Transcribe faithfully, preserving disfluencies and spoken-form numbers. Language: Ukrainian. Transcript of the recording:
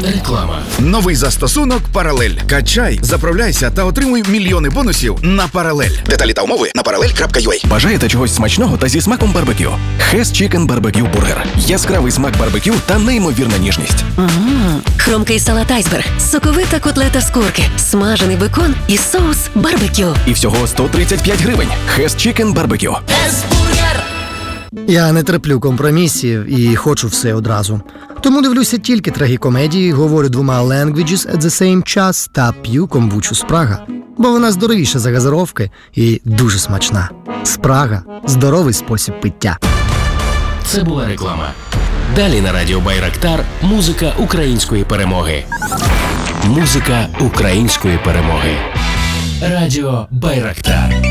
Реклама. Новий застосунок «Паралель». Качай, заправляйся та отримуй мільйони бонусів на «Паралель». Деталі та умови на паралель крапка ю а. Бажаєте чогось смачного та зі смаком барбекю? Хес Чікен Барбекю Бургер. Яскравий смак барбекю та неймовірна ніжність. Ммм, хрумкий салат айсберг, соковита котлета з курки, смажений бекон і соус барбекю. І всього сто тридцять п'ять гривень. Хес Чікен Барбекю. Я не терплю компромісів і хочу все одразу. Тому дивлюся тільки трагікомедії, говорю двома languages at the same час та п'ю комбучу Спрага. Бо вона здоровіша за газировки і дуже смачна. Спрага – здоровий спосіб пиття. Це була реклама. Далі на радіо Байрактар музика української перемоги. Музика української перемоги. Радіо Байрактар.